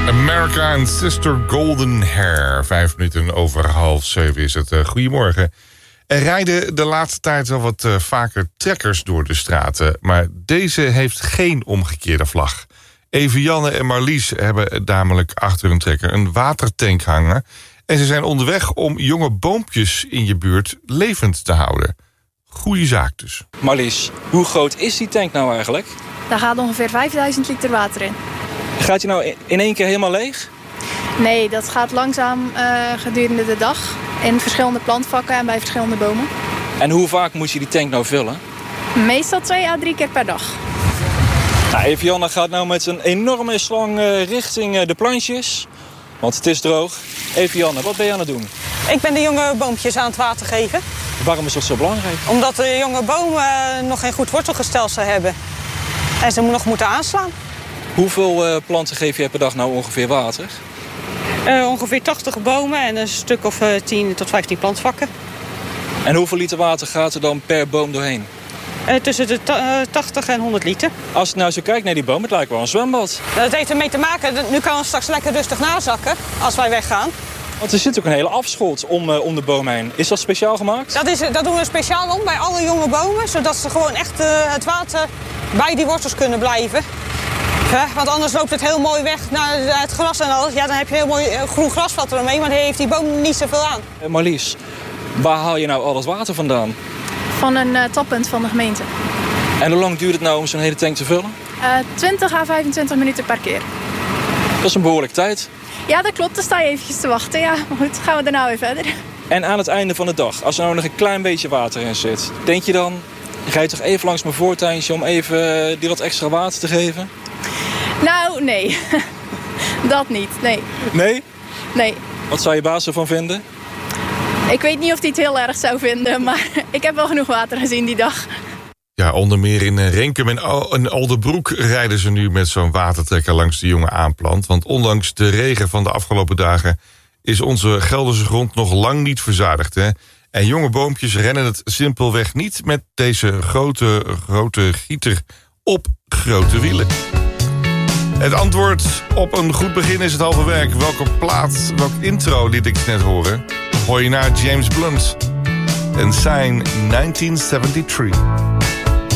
America and Sister Golden Hair. 5 minuten over 6:30 is het. Goedemorgen. Er rijden de laatste tijd wel wat vaker trekkers door de straten. Maar deze heeft geen omgekeerde vlag. Evianne en Marlies hebben namelijk achter hun trekker een watertank hangen. En ze zijn onderweg om jonge boompjes in je buurt levend te houden. Goeie zaak dus. Marlies, hoe groot is die tank nou eigenlijk? Daar gaat ongeveer 5000 liter water in. Gaat die nou in één keer helemaal leeg? Nee, dat gaat langzaam gedurende de dag. In verschillende plantvakken en bij verschillende bomen. En hoe vaak moet je die tank nou vullen? Meestal 2 à 3 keer per dag. Nou, Evianne gaat nou met een enorme slang richting de plantjes. Want het is droog. Evianne, wat ben je aan het doen? Ik ben de jonge boompjes aan het water geven. Waarom is dat zo belangrijk? Omdat de jonge bomen nog geen goed wortelgestelsel hebben. En ze nog moeten aanslaan. Hoeveel planten geef je per dag nou ongeveer water? Ongeveer 80 bomen en een stuk of 10 tot 15 plantvakken. En hoeveel liter water gaat er dan per boom doorheen? Tussen de 80 en 100 liter. Als je nou zo kijkt naar die boom, het lijkt wel een zwembad. Dat heeft ermee te maken, nu kan het straks lekker rustig nazakken als wij weggaan. Want er zit ook een hele afschot om de boom heen. Is dat speciaal gemaakt? Dat doen we speciaal om bij alle jonge bomen. Zodat ze gewoon echt het water bij die wortels kunnen blijven. Want anders loopt het heel mooi weg naar het gras en alles. Ja, dan heb je heel mooi groen grasvat eromheen, maar daar heeft die boom niet zoveel aan. Marlies, waar haal je nou al dat water vandaan? Van een tappunt van de gemeente. En hoe lang duurt het nou om zo'n hele tank te vullen? 20 à 25 minuten per keer. Dat is een behoorlijke tijd. Ja, dat klopt. Dan sta je eventjes te wachten. Ja, maar goed, gaan we er nou weer verder. En aan het einde van de dag, als er nou nog een klein beetje water in zit, denk je dan, ga je toch even langs mijn voortuintje om even die wat extra water te geven? Nou, nee. Dat niet, nee. Nee? Nee. Wat zou je baas ervan vinden? Ik weet niet of hij het heel erg zou vinden, maar ik heb wel genoeg water gezien die dag. Ja, onder meer in Renkum en Alderbroek rijden ze nu met zo'n watertrekker langs de jonge aanplant. Want ondanks de regen van de afgelopen dagen is onze Gelderse grond nog lang niet verzadigd. Hè? En jonge boompjes rennen het simpelweg niet met deze grote gieter op grote wielen. Het antwoord op een goed begin is het halve werk. Welk intro liet ik net horen? Hoor je naar James Blunt en zijn 1973.